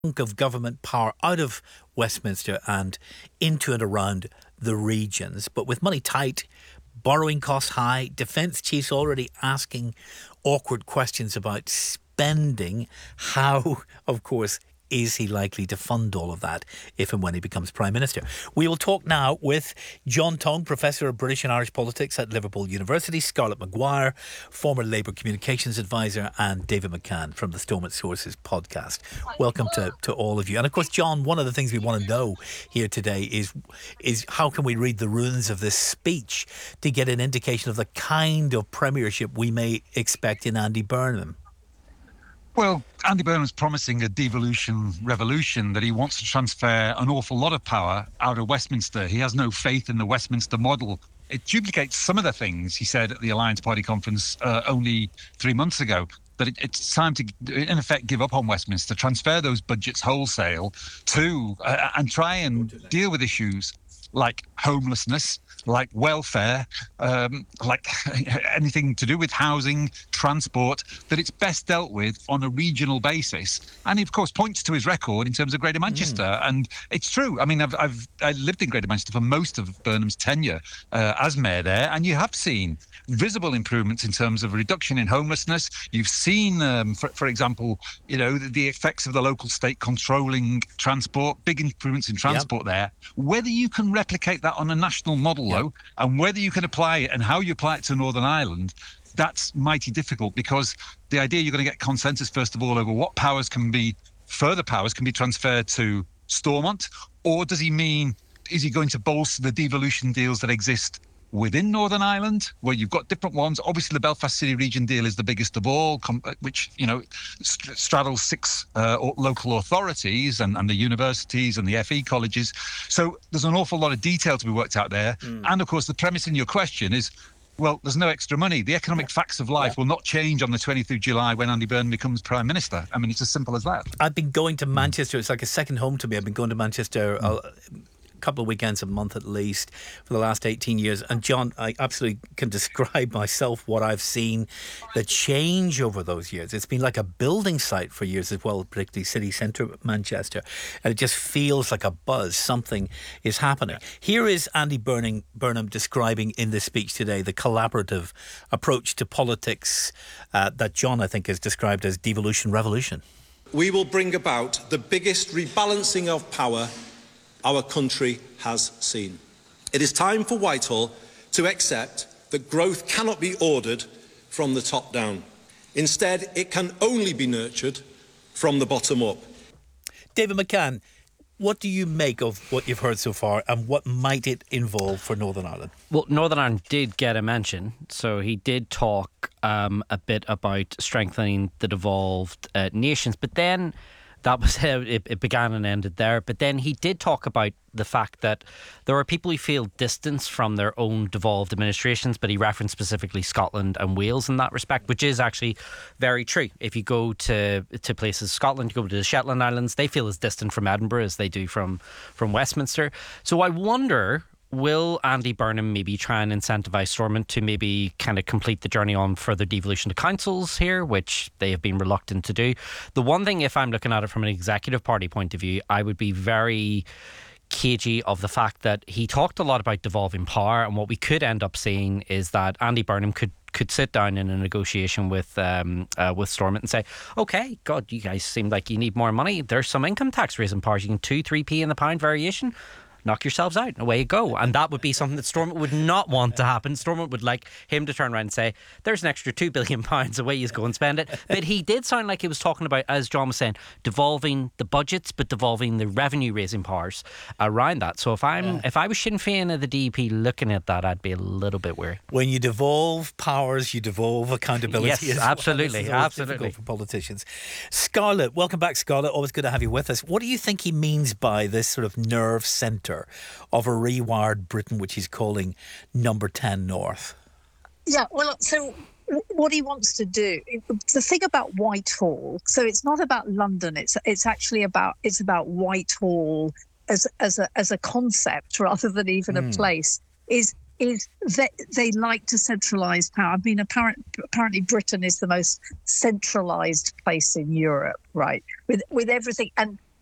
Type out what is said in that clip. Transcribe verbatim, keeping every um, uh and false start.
of government power out of Westminster and into and around the regions. But with money tight, borrowing costs high, defence chiefs already asking awkward questions about spending. How, of course, is he likely to fund all of that if and when he becomes Prime Minister? We will talk now with John Tonge, Professor of British and Irish Politics at Liverpool University, Scarlett Maguire, former Labour Communications Advisor, and David McCann from the Stormont Sources podcast. Welcome to, to all of you. And of course, John, one of the things we want to know here today is, is how can we read the runes of this speech to get an indication of the kind of premiership we may expect in Andy Burnham? Well, Andy Burnham's promising a devolution revolution, that he wants to transfer an awful lot of power out of Westminster. He has no faith in the Westminster model. It duplicates some of the things he said at the Alliance Party conference uh, only three months ago, that it, it's time to, in effect, give up on Westminster, transfer those budgets wholesale to, uh, and try and deal with issues like homelessness, like welfare, um, like anything to do with housing, transport, that it's best dealt with on a regional basis. And he, of course, points to his record in terms of Greater Manchester. Mm. And it's true. I mean, I've, I've I lived in Greater Manchester for most of Burnham's tenure uh, as mayor there, and you have seen visible improvements in terms of reduction in homelessness. You've seen, um, for, for example, you know, the, the effects of the local state controlling transport, big improvements in transport yep. there. Whether you can replicate that on a national model, yep. though, and whether you can apply it and how you apply it to Northern Ireland, that's mighty difficult, because the idea you're going to get consensus, first of all, over what powers can be, further powers can be transferred to Stormont, or does he mean, is he going to bolster the devolution deals that exist within Northern Ireland, where you've got different ones? Obviously, the Belfast City Region deal is the biggest of all, com- which, you know, st- straddles six uh, local authorities and, and the universities and the F E colleges. So there's an awful lot of detail to be worked out there. Mm. And, of course, the premise in your question is, well, there's no extra money. The economic yeah. facts of life yeah. will not change on the twentieth of July when Andy Burnham becomes Prime Minister. I mean, it's as simple as that. I've been going to Manchester. It's like a second home to me. I've been going to Manchester mm. uh, couple of weekends a month at least for the last eighteen years. And John, I absolutely can describe myself what I've seen, the change over those years. It's been like a building site for years as well, particularly city centre Manchester, and it just feels like a buzz. Something is happening. Here is Andy Burnham, Burnham describing in this speech today the collaborative approach to politics uh, that John, I think, has described as devolution revolution. We will bring about the biggest rebalancing of power our country has seen. It is time for Whitehall to accept that growth cannot be ordered from the top down. Instead, it can only be nurtured from the bottom up. David McCann, what do you make of what you've heard so far, and what might it involve for Northern Ireland? Well, Northern Ireland did get a mention, so he did talk um, a bit about strengthening the devolved uh, nations, but then that was how it, it began and ended there. But then he did talk about the fact that there are people who feel distance from their own devolved administrations, but he referenced specifically Scotland and Wales in that respect, which is actually very true. If you go to to places, Scotland, you go to the Shetland Islands, they feel as distant from Edinburgh as they do from, from Westminster. So I wonder, will Andy Burnham maybe try and incentivise Stormont to maybe kind of complete the journey on further devolution to councils here, which they have been reluctant to do? The one thing, if I'm looking at it from an executive party point of view, I would be very cagey of the fact that he talked a lot about devolving power, and what we could end up seeing is that Andy Burnham could could sit down in a negotiation with um, uh, with Stormont and say, okay, God, you guys seem like you need more money. There's some income tax raising powers. You can two, three p in the pound variation. Knock yourselves out, away you go. And that would be something that Stormont would not want to happen. Stormont would like him to turn around and say, there's an extra two billion pounds, away you go and spend it. But he did sound like he was talking about, as John was saying, devolving the budgets, but devolving the revenue raising powers around that. So if I'm yeah. if I was Sinn Féin of the D U P looking at that, I'd be a little bit weary. When you devolve powers, you devolve accountability. Yes, as absolutely, well. absolutely. Difficult for politicians. Scarlett, welcome back, Scarlett. Always good to have you with us. What do you think he means by this sort of nerve centre of a rewired Britain, which he's calling number ten North? Yeah, well, so what he wants to do, the thing about Whitehall, so it's not about London, it's it's actually about it's about Whitehall as as a as a concept rather than even mm. a place, is is that they like to centralise power. I mean, apparent, apparently Britain is the most centralised place in Europe, right? With with everything, and